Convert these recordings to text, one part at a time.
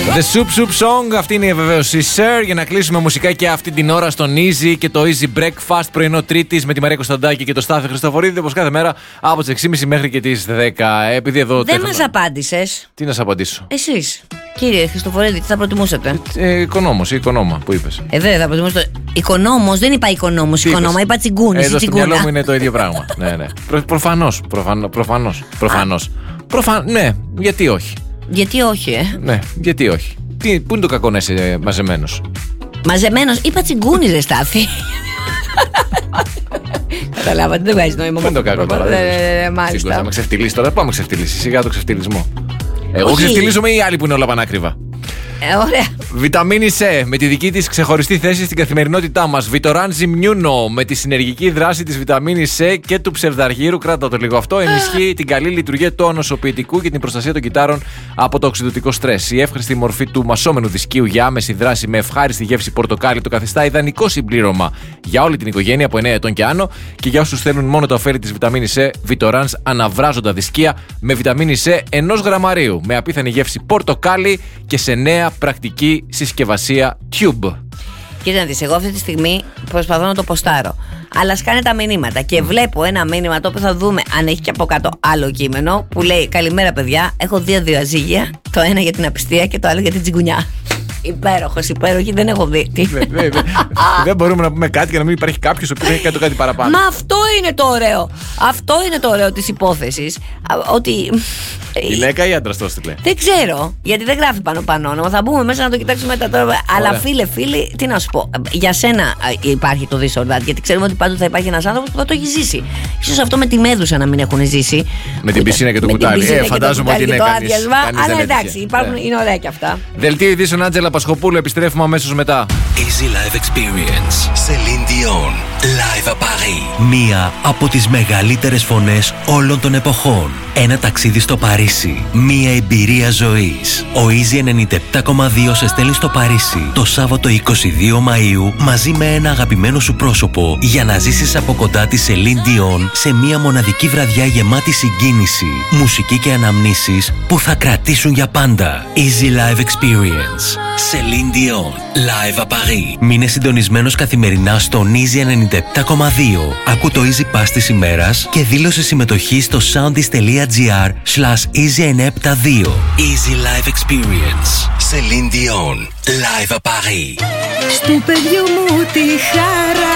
The Soup Soup Song, αυτή είναι η βεβαίωση Sir. Για να κλείσουμε μουσικά και αυτή την ώρα στον Easy και το Easy Breakfast πρωινό Τρίτης με τη Μαρία Κωνσταντάκη και το Στάθη Χριστοφορίδη, όπως κάθε μέρα από τις 6.30 μέχρι και τις 10. Επειδή εδώ δεν μας απάντησες. Τι να σας απαντήσω? Εσείς, κύριε Χριστοφορίδη, τι θα προτιμούσατε? Οικονόμος ή οικονόμα που είπες? Δεν θα προτιμούσατε. Οικονόμος, δεν είπα οικονόμος, οικονόμα, είπα τσιγκούνης. Εδώ στο μυαλό μου είναι το ίδιο πράγμα. Ναι. Προφανώς. Ναι, γιατί όχι. Γιατί όχι, Ναι, γιατί όχι. Πού είναι το κακό να είσαι μαζεμένος? Μαζεμένος, είπα τσιγκούνης, ρε Στάθη. Καταλάβατε, δεν βγάζει νόημα. Δεν το κακό τώρα. Μάλιστα. Θα με ξεφτυλίσει τώρα. Πάμε ξεφτυλίσει. Σιγά το ξεφτυλισμό. Εγώ ξεφτυλίζομαι ή άλλοι που είναι όλα πανάκριβα? Ωραία. Βιταμίνη C με τη δική της ξεχωριστή θέση στην καθημερινότητά μας. Βιτοράν Ζιμνιούνο με τη συνεργική δράση της βιταμίνης C και του ψευδαργύρου. Κράτα το λίγο αυτό. Ενισχύει την καλή λειτουργία του ανοσοποιητικού και την προστασία των κυτάρων από το οξυδωτικό στρες. Η εύχρηστη μορφή του μασόμενου δισκίου για άμεση δράση με ευχάριστη γεύση πορτοκάλι το καθιστά ιδανικό συμπλήρωμα για όλη την οικογένεια από 9 ετών και άνω. Και για όσους θέλουν μόνο το ωφέλη της βιταμίνης C, Βιτοράν αναβράζοντα δισκία με βιταμίνη C 1 γραμμαρίου με απίθανη γεύση πορτοκάλι και σε νέα πρακτική συσκευασία Tube. Κοίτα να δεις, εγώ αυτή τη στιγμή προσπαθώ να το ποστάρω. Αλλά σκάνε τα μηνύματα και βλέπω ένα μήνυμα το οποίο θα δούμε αν έχει και από κάτω άλλο κείμενο που λέει: καλημέρα, παιδιά. Έχω δύο διαζύγια. Το ένα για την απιστία και το άλλο για την τσιγκουνιά. Υπέροχος, υπέροχη, δεν έχω δει. Δεν μπορούμε να πούμε κάτι και να μην υπάρχει κάποιος που έχει κάτι παραπάνω. Μα αυτό είναι το ωραίο. Αυτό είναι το ωραίο της υπόθεσης. Ότι. Γυναίκα ή άντρας το έστειλε? Δεν ξέρω, γιατί δεν γράφει πάνω όνομα. Θα μπούμε μέσα να το κοιτάξουμε μετά τώρα. Αλλά φίλοι, τι να σου πω. Για σένα υπάρχει το this or that, γιατί ξέρουμε ότι πάντοτε θα υπάρχει ένας άνθρωπος που θα το έχει ζήσει. Ίσως αυτό με τη Μέδουσα να μην έχουν ζήσει. Με την πισίνα και το κουτάλι. Φαντάζομαι ότι είναι κανείς. Αλλά εντάξει, είναι ωραία και αυτά. Δελτίο ειδήσεων Άντζελα Πασχοπούλου, επιστρέφουμε αμέσως μετά. Easy Live Experience. Celine Dion. Live à Paris. Μία από τις μεγαλύτερες φωνές όλων των εποχών. Ένα ταξίδι στο Παρίσι. Μία εμπειρία ζωής. Ο Easy 97,2 σε στέλνει στο Παρίσι το Σάββατο 22 Μαΐου μαζί με ένα αγαπημένο σου πρόσωπο για να ζήσεις από κοντά τη Celine Dion σε μία μοναδική βραδιά γεμάτη συγκίνηση, μουσική και αναμνήσεις που θα κρατήσουν για πάντα. Easy Live Experience. Celine Dion. Live à Paris. Μείνε συντονισμένος καθημερινά στον Easy 97,2. Ακού το Easy Pass της ημέρας και δήλωσε συμμετοχή στο soundis.gr/Easy972. Easy Live Experience. Celine Dion. Live à Paris. Στου παιδιού μου τη χαρά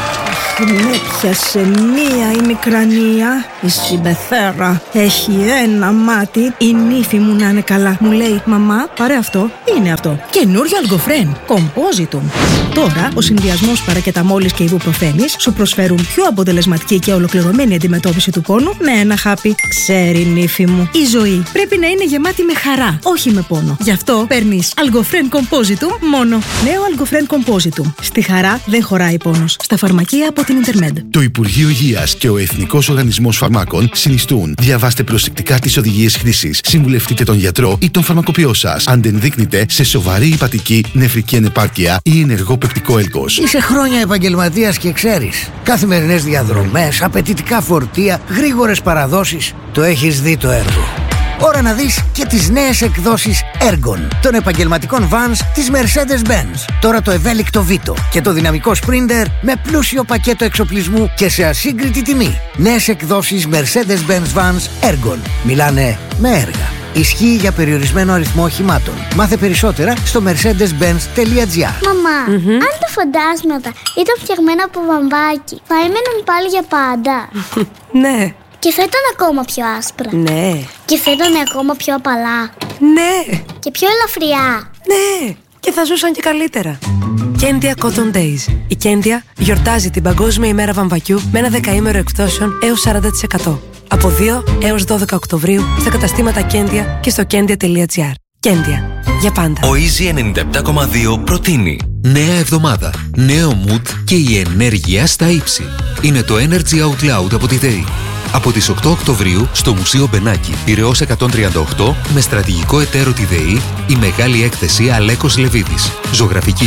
με πιάσε μία η μικρανία. Η συμπεθέρα έχει ένα μάτι. Η νύφη μου να είναι καλά. Μου λέει: μαμά, πάρε αυτό. Είναι αυτό. Καινούριο Algofren Compositum. Τώρα ο συνδυασμός παρακεταμόλης και ιβουπροφένης σου προσφέρουν πιο αποτελεσματική και ολοκληρωμένη αντιμετώπιση του πόνου με ένα χάπι. Ξέρει, νύφη μου, η ζωή πρέπει να είναι γεμάτη με χαρά, όχι με πόνο. Γι' αυτό παίρνεις Algofren Compositum μόνο. Νέο Algofren Compositum. Στη χαρά δεν χωράει πόνος. Στα φαρμακεία από την Intermed. Το Υπουργείο Υγείας και ο Εθνικός Οργανισμός Φαρμάκων συνιστούν. Διαβάστε προσεκτικά τις οδηγίες χρήσης. Συμβουλευτείτε τον γιατρό ή τον φαρμακοποιό σας. Αν δεν δείχνετε σε σοβαρή υπατική, νεφρική ανεπάρκεια ή ενεργό πεπτικό έλκος. Είσαι χρόνια επαγγελματίας και ξέρεις. Καθημερινές διαδρομές, απαιτητικά φορτία, γρήγορες παραδόσεις. Το έχεις δει το έργο. Ώρα να δεις και τις νέες εκδόσεις Ergon των επαγγελματικών vans της Mercedes-Benz. Τώρα το ευέλικτο Vito και το δυναμικό Sprinter με πλούσιο πακέτο εξοπλισμού και σε ασύγκριτη τιμή. Νέες εκδόσεις Mercedes-Benz vans Ergon. Μιλάνε με έργα. Ισχύει για περιορισμένο αριθμό οχημάτων. Μάθε περισσότερα στο mercedes-benz.gr. Μαμά, αν τα φαντάσματα ήταν φτιαγμένα από βαμβάκι, θα έμεναν πάλι για πάντα? Ναι. Και θα ήταν ακόμα πιο άσπρα? Ναι. Και θα ήταν ακόμα πιο απαλά? Ναι. Και πιο ελαφριά? Ναι. Και θα ζούσαν και καλύτερα. Κέντια Cotton Days. Η Κέντια γιορτάζει την Παγκόσμια ημέρα βαμβακιού με ένα δεκαήμερο εκπτώσεων έως 40%. Από 2 έως 12 Οκτωβρίου στα καταστήματα Κέντια και στο kendia.gr. Κέντια. Για πάντα. Ο Easy 97,2 προτείνει νέα εβδομάδα, νέο mood και η ενέργεια στα ύψη. Είναι το Energy Out Loud από τη ΔΕΗ. Από τις 8 Οκτωβρίου στο Μουσείο Μπενάκη, Πειραιώς 138, με στρατηγικό εταίρο τη ΔΕΗ, η μεγάλη έκθεση Αλέκος Λεβίδης. Ζωγραφική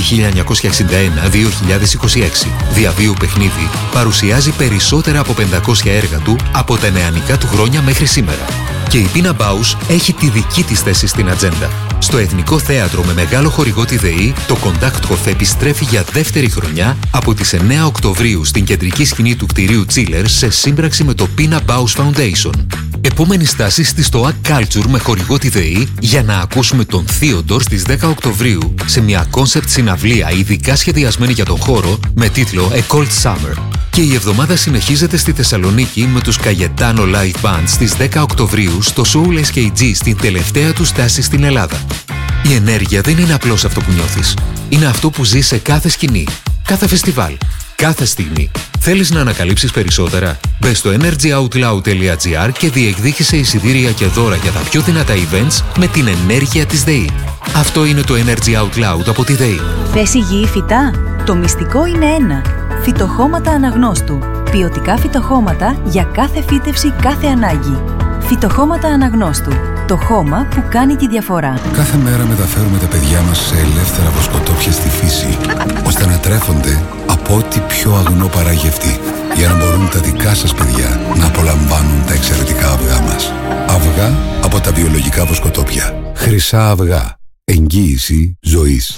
1961-2026. Διαβίου παιχνίδι παρουσιάζει περισσότερα από 500 έργα του από τα νεανικά του χρόνια μέχρι σήμερα. Και η Pina Bausch έχει τη δική της θέση στην ατζέντα. Στο Εθνικό Θέατρο με μεγάλο χορηγό τη ΔΕΗ, το Conduct Coffee επιστρέφει για δεύτερη χρονιά από τις 9 Οκτωβρίου στην κεντρική σκηνή του κτηρίου Chiller σε σύμπραξη με το Pina Bausch Foundation. Επόμενη στάση στη Stoa Culture με χορηγό τη ΔΕΗ για να ακούσουμε τον Theodore στις 10 Οκτωβρίου σε μια concept συναυλία ειδικά σχεδιασμένη για τον χώρο με τίτλο A Cold Summer. Και η εβδομάδα συνεχίζεται στη Θεσσαλονίκη με τους Cayetano Live Band στις 10 Οκτωβρίου στο Soul SKG στην τελευταία του στάση στην Ελλάδα. Η ενέργεια δεν είναι απλώς αυτό που νιώθεις. Είναι αυτό που ζεις σε κάθε σκηνή, κάθε φεστιβάλ, κάθε στιγμή. Θέλεις να ανακαλύψεις περισσότερα? Μπες στο energyoutloud.gr και διεκδίκησε εισιτήρια και δώρα για τα πιο δυνατά events με την ενέργεια της ΔΕΗ. Αυτό είναι το Energy Out Loud από τη ΔΕΗ. Θες υγιή φυτά? Το μυστικό είναι ένα. Φυτοχώματα Αναγνώστου. Ποιοτικά φυτοχώματα για κάθε φύτευση, κάθε ανάγκη. Φυτοχώματα Αναγνώστου. Το χώμα που κάνει τη διαφορά. Κάθε μέρα μεταφέρουμε τα παιδιά μας σε ελεύθερα βοσκοτόπια στη φύση, ώστε να τρέφονται από ό,τι πιο αγνό παράγει αυτή, για να μπορούν τα δικά σας παιδιά να απολαμβάνουν τα εξαιρετικά αυγά μας. Αυγά από τα βιολογικά βοσκοτόπια. Χρυσά αυγά. Εγγύηση ζωής.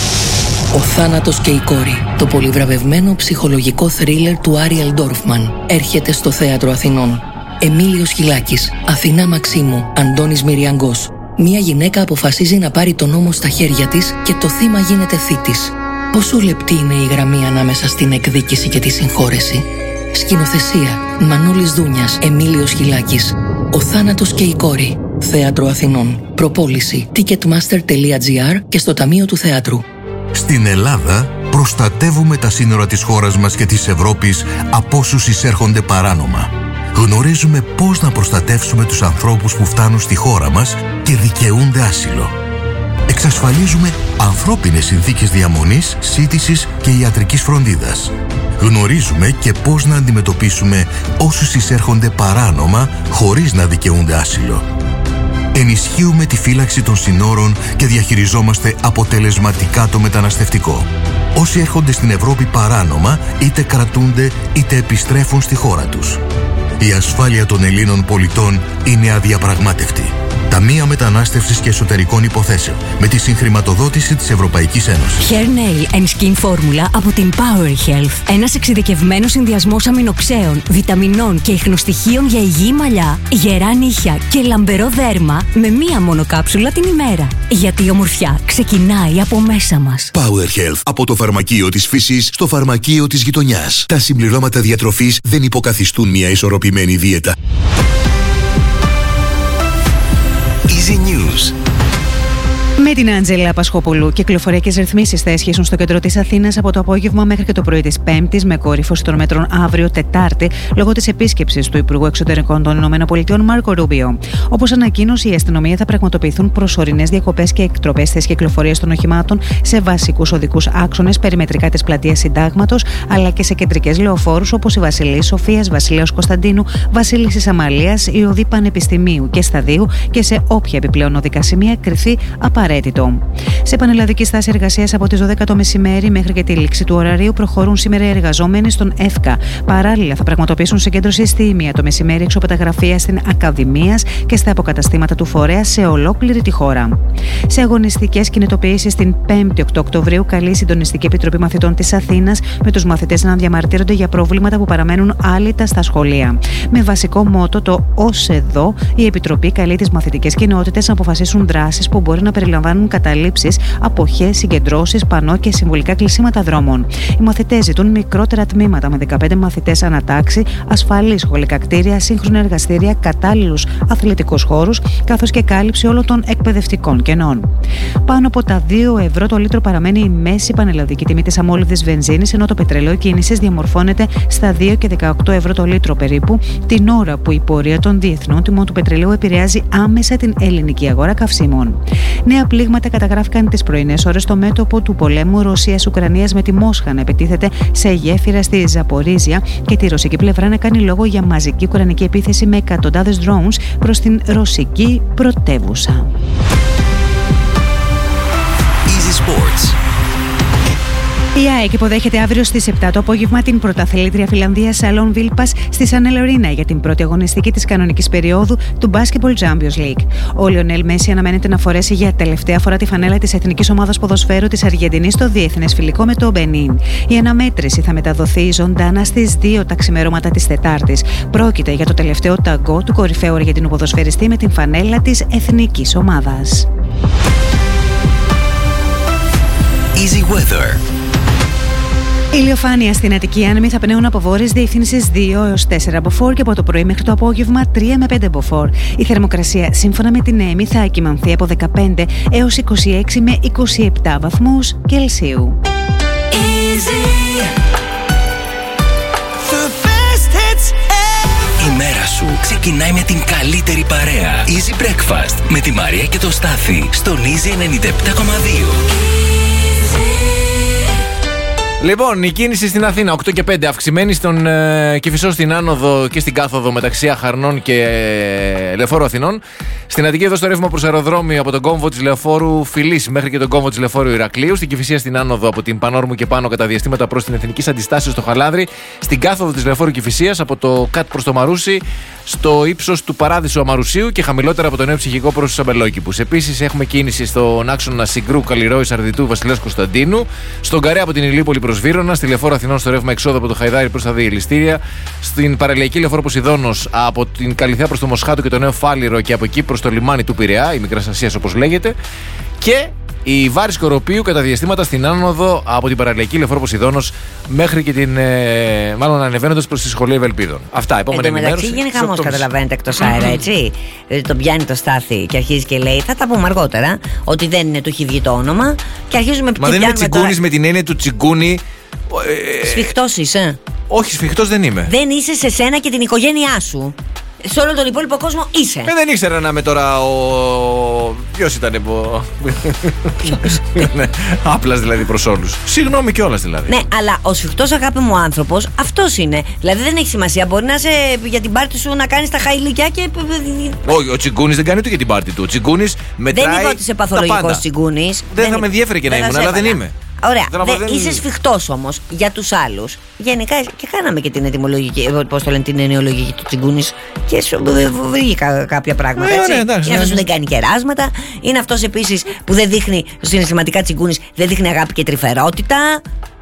Ο θάνατος και η κόρη. Το πολυβραβευμένο ψυχολογικό θρίλερ του Άριελ Ντόρφμαν έρχεται στο Θέατρο Αθηνών. Εμίλιος Χιλάκης, Αθηνά Μαξίμου, Αντώνης Μυριαγκός. Μία γυναίκα αποφασίζει να πάρει τον νόμο στα χέρια της και το θύμα γίνεται θήτης. Πόσο λεπτή είναι η γραμμή ανάμεσα στην εκδίκηση και τη συγχώρεση? Σκηνοθεσία Μανώλης Δούνιας, Εμίλιος Χιλάκης. Ο θάνατος και η κόρη. Θέατρο Αθηνών. Προπόληση ticketmaster.gr και στο Ταμείο του Θεάτρου. Στην Ελλάδα προστατεύουμε τα σύνορα της χώρας μας και της Ευρώπης από όσους εισέρχονται παράνομα. Γνωρίζουμε πώς να προστατεύσουμε τους ανθρώπους που φτάνουν στη χώρα μας και δικαιούνται άσυλο. Εξασφαλίζουμε ανθρώπινες συνθήκες διαμονής, σύντησης και ιατρικής φροντίδας. Γνωρίζουμε και πώς να αντιμετωπίσουμε όσους εισέρχονται παράνομα χωρίς να δικαιούνται άσυλο. Ενισχύουμε τη φύλαξη των συνόρων και διαχειριζόμαστε αποτελεσματικά το μεταναστευτικό. Όσοι έρχονται στην Ευρώπη παράνομα, είτε κρατούνται είτε επιστρέφουν στη χώρα τους. Η ασφάλεια των Ελλήνων πολιτών είναι αδιαπραγμάτευτη. Ταμεία Μετανάστευσης και Εσωτερικών Υποθέσεων με τη συγχρηματοδότηση της Ευρωπαϊκής Ένωσης. Hair Nail and Skin Formula από την Power Health. Ένας εξειδικευμένος συνδυασμός αμινοξέων, βιταμινών και ιχνοστοιχείων για υγιή μαλλιά, γερά νύχια και λαμπερό δέρμα με μία μόνο κάψουλα την ημέρα. Γιατί η ομορφιά ξεκινάει από μέσα μας. Power Health. Από το φαρμακείο της φύσης στο φαρμακείο της γειτονιάς. Τα συμπληρώματα διατροφής δεν υποκαθιστούν μια ισορροπημένη δίαιτα. Easy News. Με την Άντζελα Πασχόπουλου, κυκλοφοριακές ρυθμίσεις θα ισχύσουν στο κέντρο της Αθήνας από το απόγευμα μέχρι και το πρωί της Πέμπτης, με κορύφωση των μέτρων αύριο Τετάρτη, λόγω της επίσκεψης του Υπουργού Εξωτερικών των ΗΠΑ Μάρκο Ρούμπιο. Όπως ανακοίνωσε η αστυνομία, θα πραγματοποιηθούν προσωρινές διακοπές και εκτροπές στις κυκλοφορίες των οχημάτων σε βασικούς οδικούς άξονες περιμετρικά της πλατείας Συντάγματος, αλλά και σε κεντρικές λεωφόρους όπως η Βασιλής Σοφίας, Βασιλέως Κωνσταντίνου, Βασίλισσης Αμαλίας, η οδή Πανεπιστημίου και Σταδίου και σε όποια επιπλέον οδικά σημεία κριθεί απαραίτητο. Σε πανελλαδική στάση εργασίας από τις 12 το μεσημέρι μέχρι και τη λήξη του ωραρίου προχωρούν σήμερα οι εργαζόμενοι στον ΕΦΚΑ. Παράλληλα, θα πραγματοποιήσουν συγκέντρωση στη 1 το μεσημέρι έξω από τα γραφεία στην Ακαδημίας και στα αποκαταστήματα του φορέα σε ολόκληρη τη χώρα. Σε αγωνιστικές κινητοποιήσεις την 5η 8 Οκτωβρίου, καλεί η Συντονιστική Επιτροπή Μαθητών της Αθήνας με τους μαθητές να διαμαρτύρονται για προβλήματα που παραμένουν άλυτα στα σχολεία. Με βασικό μότο το «Ως εδώ», η Επιτροπή καλεί τις μαθητικές κοινότητες να αποφασίσουν δράσεις που μπορεί να περιλαμβάνουν καταλήψεις, αποχές, συγκεντρώσεις, πανό και συμβολικά κλεισίματα δρόμων. Οι μαθητές ζητούν μικρότερα τμήματα με 15 μαθητές ανατάξη, ασφαλή σχολικά κτίρια, σύγχρονα εργαστήρια, κατάλληλους αθλητικούς χώρους, καθώς και κάλυψη όλων των εκπαιδευτικών κενών. Πάνω από τα 2 ευρώ το λίτρο παραμένει η μέση πανελλαδική τιμή της αμόλυβδης βενζίνης, ενώ το πετρέλαιο κίνησης διαμορφώνεται στα 2 και 18 ευρώ το λίτρο περίπου, την ώρα που η πορεία των διεθνών τιμών του πετρελαίου επηρεάζει άμεσα την ελληνική αγορά καυσίμων. Νέα πλήγματα καταγράφηκαν τις πρωινές ώρες στο μέτωπο του πολέμου Ρωσίας-Ουκρανίας, με τη Μόσχα να επιτίθεται σε γέφυρα στη Ζαπορίζια και τη ρωσική πλευρά να κάνει λόγο για μαζική ουκρανική επίθεση με εκατοντάδες drones προς την ρωσική πρωτεύουσα. Easy Sports. Η Η ΑΕΚ υποδέχεται αύριο στις 7 το απόγευμα την πρωταθλήτρια Φιλανδίας Salon Vilpas στη Sanel Arena για την πρώτη αγωνιστική της κανονικής περίοδου του Basketball Champions League. Ο Λιονέλ Μέση αναμένεται να φορέσει για τελευταία φορά τη φανέλα της εθνικής ομάδας ποδοσφαίρου της Αργεντινής στο διεθνές φιλικό με το Μπενίν. Η αναμέτρηση θα μεταδοθεί ζωντανά στις 2 τα ξημερώματα της Τετάρτης. Πρόκειται για το τελευταίο ταγκό του κορυφαίου Αργεντινού ποδοσφαιριστή με την φανέλα της εθνικής ομάδας. Easy Weather. Ηλιοφάνεια στην Αττική Άνεμη θα πνέουν από βόρειες διευθύνσεις 2 έως 4 μποφόρ και από το πρωί μέχρι το απόγευμα 3 με 5 μποφόρ. Η θερμοκρασία σύμφωνα με την ΕΜΗ θα ακυμανθεί από 15 έως 26 με 27 βαθμούς Κελσίου. Η μέρα σου ξεκινάει με την καλύτερη παρέα. Easy Breakfast με τη Μαρία και το Στάθη στον Easy 97,2. Λοιπόν, η κίνηση στην Αθήνα 8 και 5 αυξημένη στον Κηφισό στην άνοδο και στην κάθοδο μεταξύ Αχαρνών και Λεωφόρου Αθηνών. Στην Αττική εδώ στο ρεύμα προς αεροδρόμιο από τον κόμβο της Λεωφόρου Φιλής μέχρι και τον κόμβο της Λεωφόρου Ηρακλείου. Στην Κηφισία στην άνοδο από την Πανόρμου και πάνω κατά διαστήματα προς την Εθνική Αντιστάσεως στο Χαλάδρι. Στην κάθοδο της Λεωφόρου Κηφισίας από το ΚΑΤ προς το Μαρούσι στο ύψος του Παράδεισου Αμαρουσίου και χαμηλότερα από το νέο ψυχικό προς τους Αμπελόκηπους. Επίσης έχουμε κίνηση στον άξονα Συγκρού, Καλλιρόη, Σαρδιτού, Βασιλέως Κωνσταντίνου. Στον Καρέ από την Ηλίπολη προς Βύρωνα, στη Λεωφόρο Αθηνών στο ρεύμα εξόδου από το Χαϊδάρι προς τα Διελιστήρια, στην παραλιακή Λεωφόρο Ποσειδώνος από την Καλυθέα προς το Μοσχάτο και το Νέο Φάληρο και από εκεί προς το λιμάνι του Πειραιά, η Μικράς Ασίας όπως λέγεται, και η Βάρη Σκοροπίου κατά διαστήματα στην άνοδο από την παραλιακή Λεωφόρο Ποσειδώνος μέχρι και την. Μάλλον ανεβαίνοντας προς τη Σχολή Ευελπίδων. Αυτά, επόμενη ενημέρωση. Εν τω μεταξύ, γίνει χαμός, καταλαβαίνετε, εκτός αέρα, έτσι. Δηλαδή, τον πιάνει το Στάθη και αρχίζει και λέει: θα τα πούμε αργότερα. Ότι δεν είναι, του έχει βγει το όνομα. Και αρχίζουμε Μα δεν είναι τσιγκούνης με την έννοια του τσιγκούνι. Σφιχτός είσαι. Όχι, σφιχτός δεν είμαι. Δεν είσαι σε σένα και την οικογένειά σου. Σε όλο τον υπόλοιπο κόσμο είσαι. Δεν ήξερα να είμαι τώρα ο. Ποιος ήταν Ποιος. Άπλας δηλαδή προς όλους. Συγγνώμη κιόλας δηλαδή. Ναι, αλλά ο σφιχτός, αγάπη μου, άνθρωπος αυτός είναι. Δηλαδή δεν έχει σημασία. Μπορεί να είσαι για την πάρτι σου να κάνεις τα χαϊλικιά και. Όχι, ο τσιγκούνης δεν κάνει ούτε για την πάρτι του. Ο τσιγκούνης μετράει. Δεν είπα ότι είσαι παθολογικός τσιγκούνης. Δεν θα με ενδιαφέρει και να ήμουν, αλλά δεν είμαι. Ωραία. Είσαι σφιχτός όμως για τους άλλους. Γενικά και κάναμε και την ετυμολογική, πώς το λένε, την ενοιολογική του τσιγκούνης και σου βρήκε κάποια πράγματα. Έτσι. Είναι αυτός που δεν κάνει κεράσματα. Είναι αυτός επίσης που δεν δείχνει συναισθηματικά τσιγκούνης, δεν δείχνει αγάπη και τρυφερότητα.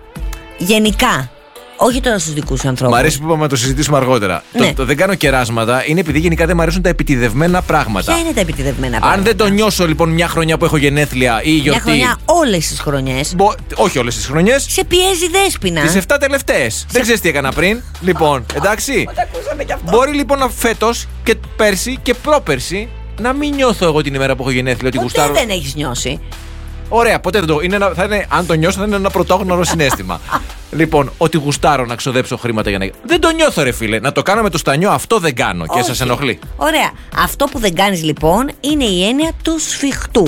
Γενικά. Όχι τώρα στους δικούς σου ανθρώπους. Μ' αρέσει που είπαμε να το συζητήσουμε αργότερα. Ναι. Το δεν κάνω κεράσματα είναι επειδή γενικά δεν μου αρέσουν τα επιτηδευμένα πράγματα. Ποια είναι τα επιτηδευμένα πράγματα? Αν δεν το νιώσω λοιπόν μια χρονιά που έχω γενέθλια ή γιορτή. Μια χρονιά όλες τις χρονιές. Όχι όλες τις χρονιές. Σε πιέζει δέσποινα. Τις 7 τελευταίες. Δεν ξέρεις τι έκανα πριν. Λοιπόν, εντάξει. Μπορεί λοιπόν να φέτος και πέρσι και πρόπερσι να μην νιώθω εγώ την ημέρα που έχω γενέθλια ότι γουστάρω. Δεν έχεις νιώσει. Ωραία, ποτέ δεν το. Αν το νιώσω, θα είναι ένα πρωτόγνωρο συναίσθημα. Λοιπόν, ότι γουστάρω να ξοδέψω χρήματα για να. Δεν το νιώθω, ρε φίλε. Να το κάνω με το στανιό, αυτό δεν κάνω. Και σας ενοχλεί. Ωραία. Αυτό που δεν κάνεις λοιπόν είναι η έννοια του σφιχτού.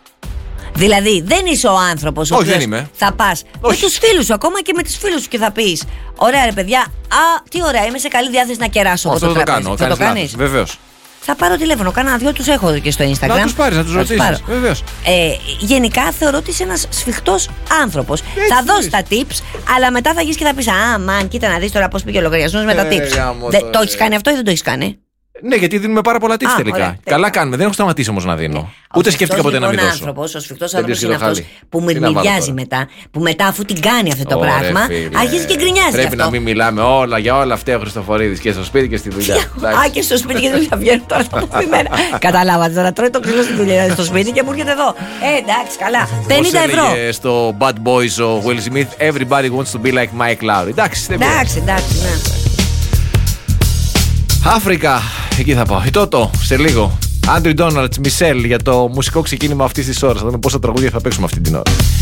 Δηλαδή, δεν είσαι ο άνθρωπος ο οποίος θα πας με τους φίλους σου, ακόμα και με τους φίλους σου και θα πεις: ωραία, ρε παιδιά, τι ωραία, είμαι σε καλή διάθεση να κεράσω από το τραπέζι. Θα το κάνεις. Βεβαίως. Θα πάρω τηλέφωνο. Κάνα δυο τους έχω και στο Instagram. Να τους πάρεις, να τους ρωτήσεις. Βεβαίως. Γενικά θεωρώ ότι είσαι ένας σφιχτός άνθρωπος. Θα δώσεις τα tips, αλλά μετά θα γεις και θα πεις: μαν, κοίτα να δεις τώρα πώς πήγε ο λογαριασμός με τα tips. Το έχεις κάνει αυτό ή δεν το έχεις κάνει? Ναι, γιατί δίνουμε πάρα πολλά tips τελικά. Ωραία, καλά κάνουμε. Δεν έχω σταματήσει όμως να δίνω. Ούτε σκέφτηκα ποτέ να μην δώσω. Ο σφιχτός άνθρωπος είναι αυτός που μυρμηδιάζει μετά. Που μετά, αφού την κάνει αυτό το πράγμα, αρχίζει και γκρινιάζει. Πρέπει να μην μιλάμε για όλα αυτά ο Χριστοφορίδης και στο σπίτι και στη δουλειά. Και στο σπίτι και στη δουλειά βγαίνουν τώρα τα μαθημένα. Καταλάβατε τώρα, τρώει το ξύλο στη δουλειά στο σπίτι και μου έρχεται εδώ. Εντάξει, καλά. 50 ευρώ. Στο Bad Boys ο Will Smith, everybody wants to be like Mike Lowry. Εντάξει, ναι. Αφρικα, εκεί θα πάω. Τότο, σε λίγο. Άντριου Ντόναλτς, Μισελ για το μουσικό ξεκίνημα αυτής της ώρας. Θα δούμε πόσα τραγούδια θα παίξουμε αυτή την ώρα.